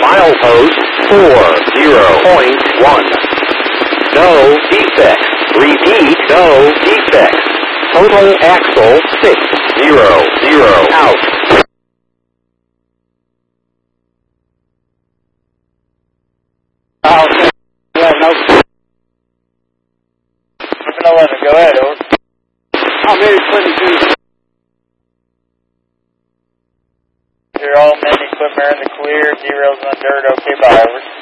Milepost 40.1. No defects. Repeat, no defects. Total axle 600 out. Yeah, no. 11, go ahead, over. I'm maybe 22. You're all men, equipment are in the clear, derails in the dirt, okay, bye, over.